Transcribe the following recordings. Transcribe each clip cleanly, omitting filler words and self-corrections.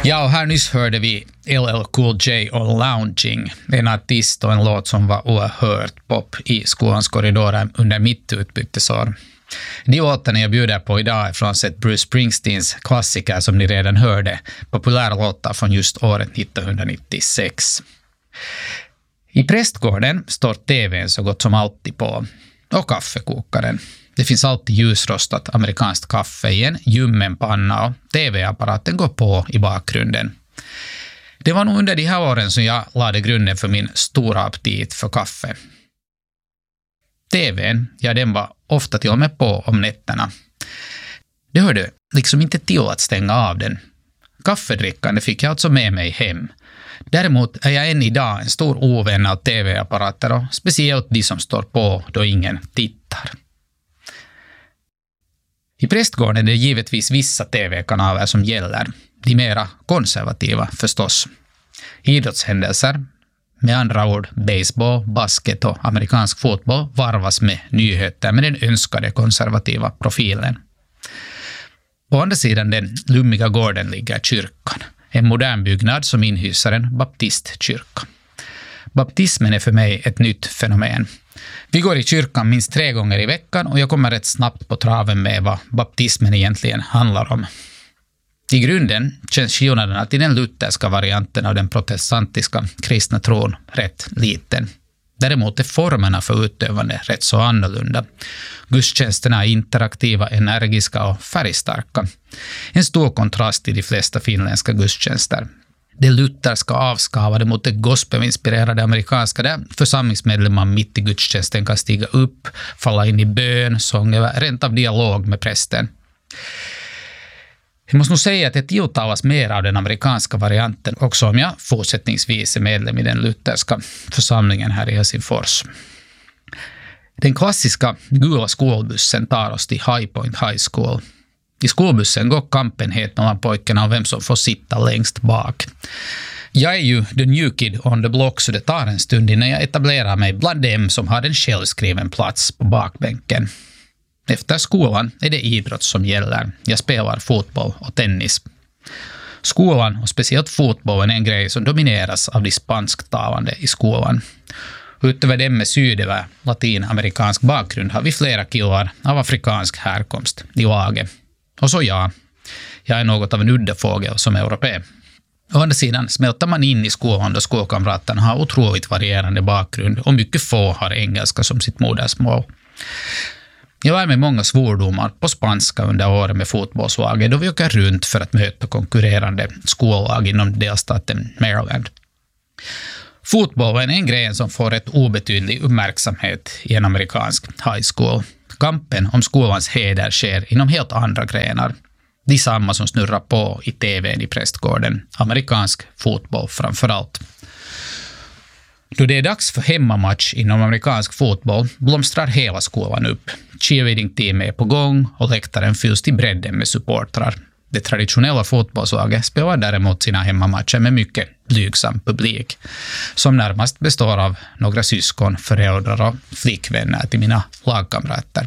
Ja, och här nyss hörde vi LL Cool J och Lounging, en artist och en låt som var oerhört pop i skolans korridorer under mitt utbytesår. De låtarna jag bjuder på idag är från sett Bruce Springsteens klassiker som ni redan hörde, populära låtar från just året 1996. I prästgården står tvn så gott som alltid på, och kaffekokaren. Det finns alltid ljusrostat amerikanskt kaffe i en ljummen panna och tv-apparaten går på i bakgrunden. Det var nog under de här åren som jag lade grunden för min stora aptit för kaffe. TVn, ja, den var ofta till och med på om nätterna. Det hörde liksom inte till att stänga av den. Kaffedrickande fick jag alltså med mig hem. Däremot är jag än idag en stor ovän av tv-apparater och speciellt de som står på då ingen tittar. I prästgården är det givetvis vissa tv-kanaler som gäller, de mera konservativa förstås. Idrottshändelser, med andra ord baseball, basket och amerikansk fotboll varvas med nyheter med den önskade konservativa profilen. På andra sidan den lummiga gården ligger kyrkan, en modern byggnad som inhyser en baptistkyrka. Baptismen är för mig ett nytt fenomen. Vi går i kyrkan minst 3 gånger i veckan och jag kommer rätt snabbt på traven med vad baptismen egentligen handlar om. I grunden känns skillnaderna till den lutherska varianten av den protestantiska kristna tron rätt liten. Däremot är formerna för utövande rätt så annorlunda. Gudstjänsterna är interaktiva, energiska och färgstarka. En stor kontrast till de flesta finländska gudstjänster. Det lutherska avskavade mot det gospelinspirerade amerikanska där församlingsmedlemmar mitt i gudstjänsten kan stiga upp, falla in i bön, sång eller rent av dialog med prästen. Jag måste nog säga att det tilltalas mer av den amerikanska varianten också om jag fortsättningsvis är medlem i den lutherska församlingen här i Helsingfors. Den klassiska gula skolbussen tar oss till High Point High School. I skolbussen går kampen het mellan pojkarna och vem som får sitta längst bak. Jag är ju the new kid on the block så det tar en stund innan jag etablerar mig bland dem som har en självskriven plats på bakbänken. Efter skolan är det idrott som gäller. Jag spelar fotboll och tennis. Skolan och speciellt fotbollen är en grej som domineras av de spansktalande i skolan. Utöver dem med syd- eller latinamerikansk bakgrund har vi flera killar av afrikansk härkomst i laget. Och så jag är något av en udda fågel som europé. Å andra sidan smälter man in i skolan då skolkamraterna har otroligt varierande bakgrund och mycket få har engelska som sitt modersmål. Jag lär mig många svordomar på spanska under året med fotbollslaget då vi åker runt för att möta konkurrerande skollag inom delstaten Maryland. Fotbollen är en grej som får ett obetydlig uppmärksamhet i en amerikansk high school. Kampen om skolans heder sker inom helt andra grenar. De samma som snurrar på i tvn i prästgården. Amerikansk fotboll framförallt. Då det är dags för hemmamatch inom amerikansk fotboll blomstrar hela skolan upp. Cheerleading-team är på gång och läktaren fylls till bredden med supportrar. Det traditionella fotbollslaget spelar däremot sina hemmamatcher med mycket blygsam publik, som närmast består av några syskon, föräldrar och flickvänner till mina lagkamrater.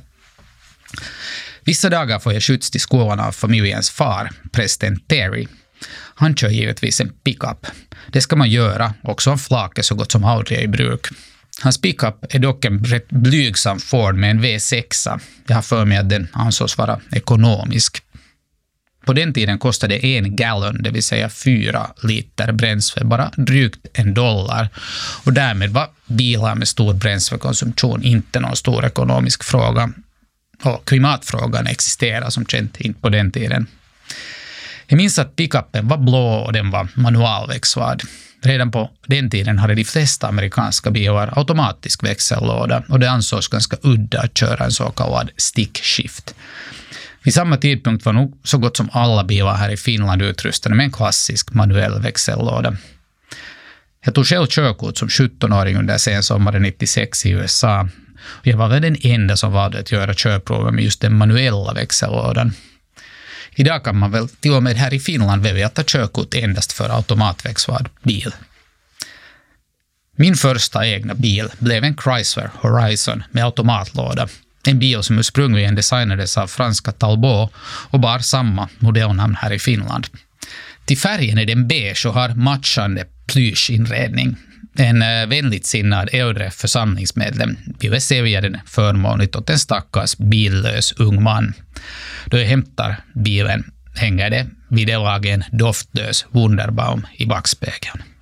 Vissa dagar får jag skjuts till skolan av familjens far, prästen Terry. Han kör givetvis en pickup. Det ska man göra, också om flak är så gott som aldrig är i bruk. Hans pickup är dock en rätt blygsam Ford med en V6. Jag har för mig att den ansågs vara ekonomisk. På den tiden kostade 1 gallon, det vill säga 4 liter bränsle, bara drygt $1. Och därmed var bilar med stor bränslekonsumtion inte någon stor ekonomisk fråga. Och klimatfrågan existerar som känt inte på den tiden. Jag minns att pickupen var blå och den var manualväxlad. Redan på den tiden hade de flesta amerikanska bilar automatisk växellåda och det ansågs ganska udda att köra en så kallad stick shift. Vid samma tidpunkt var nog så gott som alla bilar här i Finland utrustade med en klassisk manuell växellåda. Jag tog själv körkort som 17-åring under sensommaren 96 i USA. Och jag var väl den enda som valde att göra körprover med just den manuella växellådan. Idag kan man väl till och med här i Finland välja att ta körkort endast för automatväxlad bil. Min första egna bil blev en Chrysler Horizon med automatlåda. En bil som ursprungligen designades av franska Talbot och bar samma modellnamn här i Finland. Till färgen är den beige och har matchande plyschinredning. En vänligt sinnad äldre församlingsmedlem ville sälja den förmånligt åt en stackars billös ung man. Då jag hämtar bilen hänger det vid det laget en doftlös Wunderbaum i backspegeln.